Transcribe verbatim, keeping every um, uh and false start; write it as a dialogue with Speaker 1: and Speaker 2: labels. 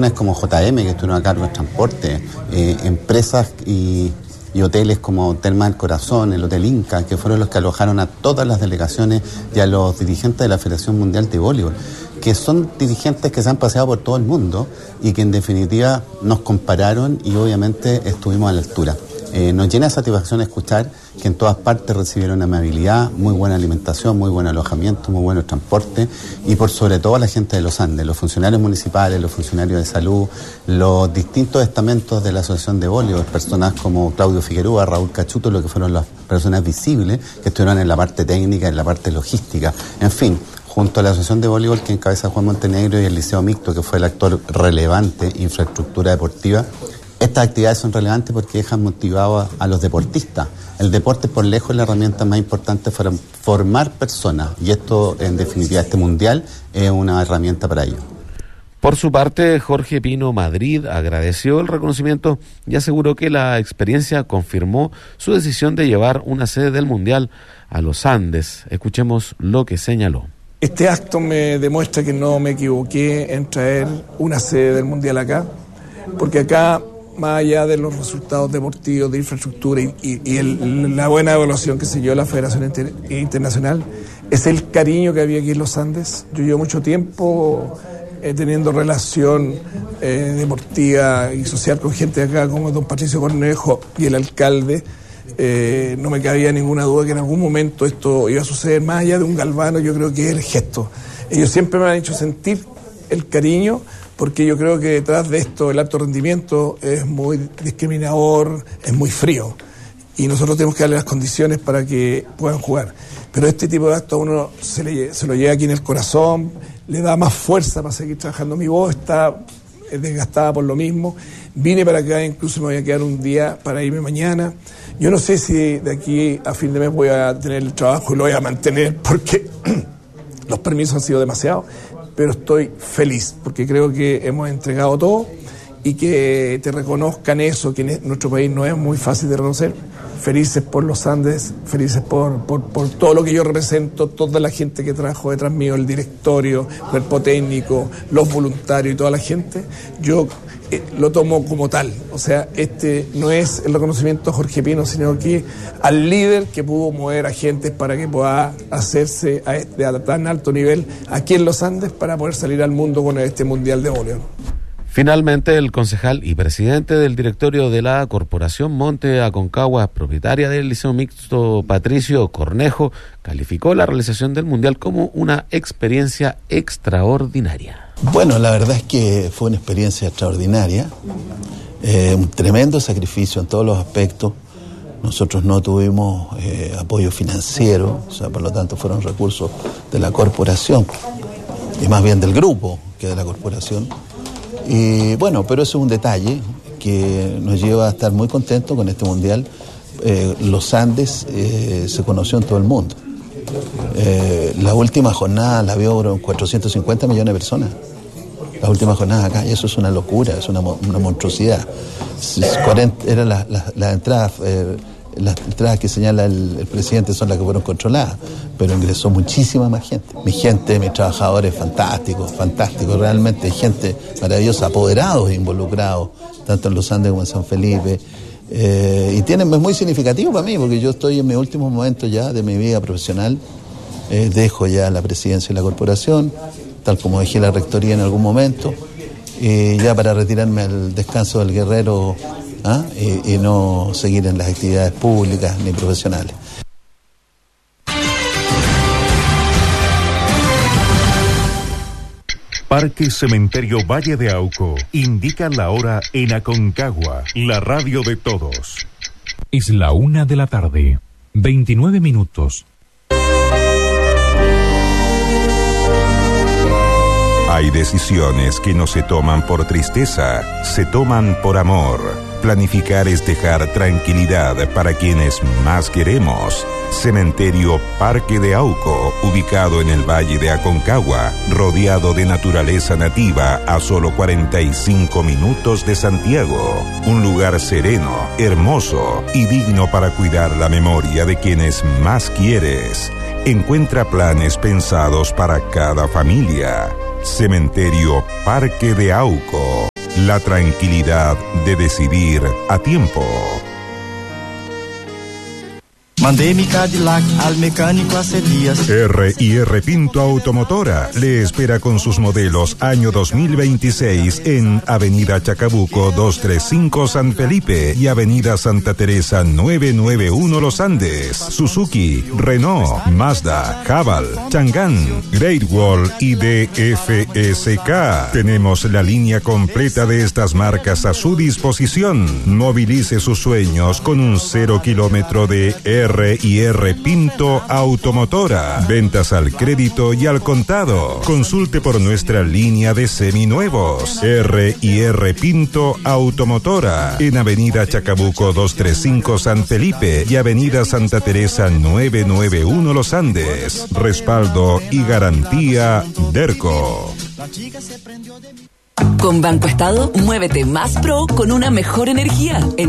Speaker 1: como J M, que estuvieron a cargo del transporte, eh, empresas y, y hoteles como Termas del Corazón, el Hotel Inca, que fueron los que alojaron a todas las delegaciones y a los dirigentes de la Federación Mundial de Voleibol, que son dirigentes que se han paseado por todo el mundo y que en definitiva nos compararon y obviamente estuvimos a la altura. Eh, nos llena de satisfacción escuchar que en todas partes recibieron amabilidad, muy buena alimentación, muy buen alojamiento, muy buen transporte y por sobre todo a la gente de los Andes, los funcionarios municipales, los funcionarios de salud, los distintos estamentos de la Asociación de Voleibol, personas como Claudio Figueroa, Raúl Cachuto, lo que fueron las personas visibles que estuvieron en la parte técnica, en la parte logística, en fin, junto a la Asociación de Voleibol que encabeza Juan Montenegro y el Liceo Mixto, que fue el actor relevante, infraestructura deportiva. Estas actividades son relevantes porque dejan motivados a, a los deportistas. El deporte por lejos es la herramienta más importante para formar personas y esto, en definitiva, este mundial es una herramienta para ello.
Speaker 2: Por su parte, Jorge Pino Madrid agradeció el reconocimiento y aseguró que la experiencia confirmó su decisión de llevar una sede del mundial a los Andes. Escuchemos lo que señaló.
Speaker 3: Este acto me demuestra que no me equivoqué en traer una sede del mundial acá, porque acá, más allá de los resultados deportivos, de infraestructura y, y, y el, la buena evaluación que se dio la Federación Inter, Internacional, es el cariño que había aquí en los Andes. Yo llevo mucho tiempo eh, teniendo relación eh, deportiva y social con gente de acá, como don Patricio Cornejo y el alcalde. Eh, no me cabía ninguna duda que en algún momento esto iba a suceder. Más allá de un galvano, yo creo que es el gesto. Ellos siempre me han hecho sentir el cariño, porque yo creo que detrás de esto el alto rendimiento es muy discriminador, es muy frío, y nosotros tenemos que darle las condiciones para que puedan jugar. Pero este tipo de actos uno se, le, se lo lleva aquí en el corazón, le da más fuerza para seguir trabajando. Mi voz está desgastada por lo mismo. Vine para acá, incluso me voy a quedar un día para irme mañana. Yo no sé si de aquí a fin de mes voy a tener el trabajo y lo voy a mantener porque los permisos han sido demasiados, pero estoy feliz porque creo que hemos entregado todo y que te reconozcan eso, que en nuestro país no es muy fácil de reconocer. Felices por los Andes, felices por, por, por todo lo que yo represento, toda la gente que trabajo detrás mío, el directorio, el cuerpo técnico, los voluntarios y toda la gente. Yo eh, lo tomo como tal. O sea, este no es el reconocimiento a Jorge Pino, sino que al líder que pudo mover a gente para que pueda hacerse a, este, a tan alto nivel aquí en los Andes para poder salir al mundo con este Mundial de Voleibol.
Speaker 2: Finalmente, el concejal y presidente del directorio de la Corporación Monte Aconcagua, propietaria del Liceo Mixto Patricio Cornejo, calificó la realización del Mundial como una experiencia extraordinaria.
Speaker 4: Bueno, la verdad es que fue una experiencia extraordinaria, eh, un tremendo sacrificio en todos los aspectos. Nosotros no tuvimos eh, apoyo financiero, o sea, por lo tanto fueron recursos de la corporación, y más bien del grupo que de la corporación. Y bueno, pero eso es un detalle que nos lleva a estar muy contentos con este mundial. Eh, los Andes eh, se conoció en todo el mundo. Eh, la última jornada la vio cuatrocientos cincuenta millones de personas. La última jornada acá, y eso es una locura, es una, una monstruosidad. cuarenta, eran las la, la entradas, eh, las entradas que señala el, el presidente son las que fueron controladas, pero ingresó muchísima más gente. Mi gente, mis trabajadores, fantásticos, fantásticos, realmente gente maravillosa, apoderados e involucrados, tanto en los Andes como en San Felipe. Eh, y tienen, es muy significativo para mí, porque yo estoy en mis últimos momentos ya de mi vida profesional. Eh, dejo ya la presidencia de la corporación, tal como dejé la rectoría en algún momento, y ya para retirarme al descanso del guerrero, ¿ah? y, y no seguir en las actividades públicas ni profesionales.
Speaker 5: Parque Cementerio Valle de Auco indica la hora en Aconcagua, la radio de todos.
Speaker 6: Es la una de la tarde, veintinueve minutos.
Speaker 5: Hay decisiones que no se toman por tristeza, se toman por amor. Planificar es dejar tranquilidad para quienes más queremos. Cementerio Parque de Auco, ubicado en el Valle de Aconcagua, rodeado de naturaleza nativa a solo cuarenta y cinco minutos de Santiago. Un lugar sereno, hermoso y digno para cuidar la memoria de quienes más quieres. Encuentra planes pensados para cada familia. Cementerio Parque de Auco. La tranquilidad de decidir a tiempo.
Speaker 7: Mandé mi Cadillac al mecánico hace días.
Speaker 5: R y R Pinto Automotora le espera con sus modelos año dos mil veintiséis en Avenida Chacabuco doscientos treinta y cinco San Felipe y Avenida Santa Teresa novecientos noventa y uno Los Andes. Suzuki, Renault, Mazda, Haval, Chang'an, Great Wall y D F S K. Tenemos la línea completa de estas marcas a su disposición. Movilice sus sueños con un cero kilómetro de R y R Pinto Automotora. Ventas al crédito y al contado. Consulte por nuestra línea de seminuevos. R y R Pinto Automotora. En Avenida Chacabuco doscientos treinta y cinco San Felipe y Avenida Santa Teresa novecientos noventa y uno Los Andes. Respaldo y garantía Derco.
Speaker 8: Con Banco Estado, muévete más pro con una mejor energía. En